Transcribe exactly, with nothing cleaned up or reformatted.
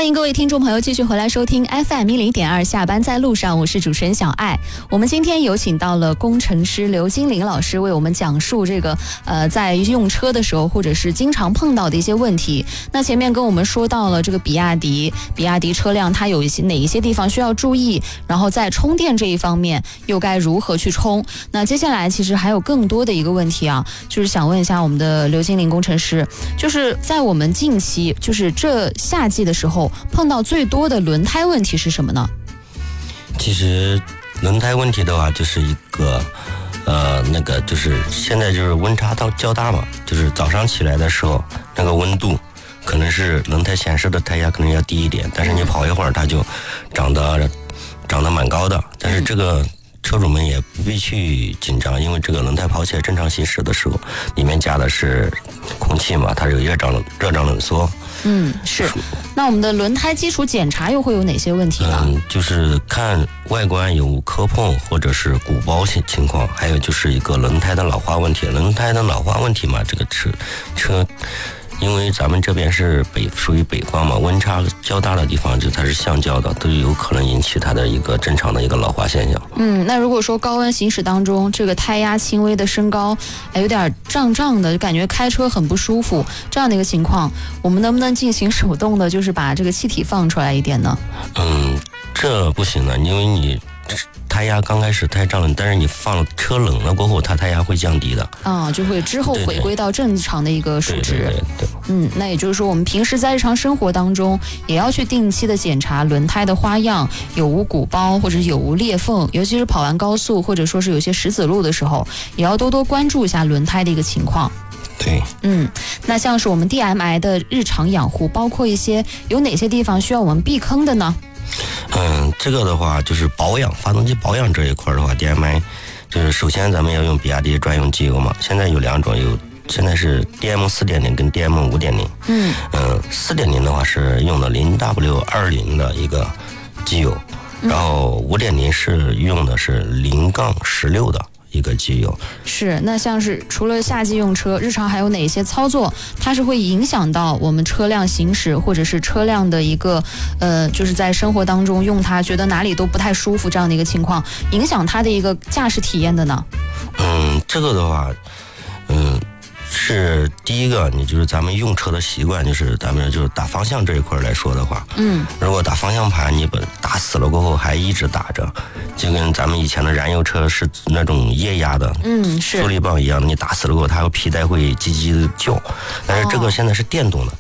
欢迎各位听众朋友继续回来收听 F M 一零点二下班在路上，我是主持人小爱。我们今天有请到了工程师刘金玲老师为我们讲述这个呃在用车的时候或者是经常碰到的一些问题。那前面跟我们说到了这个比亚迪比亚迪车辆它有一些哪一些地方需要注意，然后在充电这一方面又该如何去充。那接下来其实还有更多的一个问题啊，就是想问一下我们的刘金玲工程师，就是在我们近期就是这夏季的时候碰到最多的轮胎问题是什么呢？ 其实轮胎问题的话，就是一个呃那个就是现在就是温差到较大嘛，就是早上起来的时候那个温度可能是轮胎显示的胎压可能要低一点，但是你跑一会儿它就长得长得蛮高的，但是这个车主们也不必去紧张，因为这个轮胎跑起来正常行驶的时候，里面加的是空气嘛，它有热胀热胀冷缩。 嗯，是。那我们的轮胎基础检查又会有哪些问题呢？ 嗯，就是看外观有无磕碰或者是鼓包情况，还有就是一个轮胎的老化问题。轮胎的老化问题嘛，这个车车。因为咱们这边是北属于北方嘛，温差较大的地方就它是橡胶的，都有可能引起它的一个正常的一个老化现象。 嗯，那如果说高温行驶当中，这个胎压轻微的升高，哎，有点胀胀的，就感觉开车很不舒服，这样的一个情况，我们能不能进行手动的，就是把这个气体放出来一点呢？ 嗯，这不行的，因为你胎压刚开始太胀了，但是你放车冷了过后，它胎压会降低的啊，就会之后回归到正常的一个数值。 对对对对， 嗯，那也就是说，我们平时在日常生活当中，也要去定期的检查轮胎的花样有无鼓包或者有无裂缝，尤其是跑完高速或者说是有些石子路的时候，也要多多关注一下轮胎的一个情况。 对， 嗯，那像是我们 D M I 的日常养护，包括一些有哪些地方需要我们避坑的呢？ 嗯，这个的话就是保养，发动机保养这一块的话 ，D M I 就是首先咱们要用比亚迪专用机油嘛。现在有两种，有现在是 D M 四点零跟 D M 五点零。嗯嗯，四点零的话是用的零 W 二零的一个机油，然后五点零是用的是零杠十六的一个机油。 是，那像是除了夏季用车，日常还有哪些操作，它是会影响到我们车辆行驶，或者是车辆的一个呃，就是在生活当中用它，觉得哪里都不太舒服这样的一个情况，影响它的一个驾驶体验的呢？ 嗯，这个的话，嗯。是第一个，你就是咱们用车的习惯，就是咱们就是打方向这一块来说的话，嗯，如果打方向盘你把打死了过后还一直打着，就跟咱们以前的燃油车是那种液压的，嗯，是助力泵一样的，你打死了过后它皮带会叽叽的叫，但是这个现在是电动的，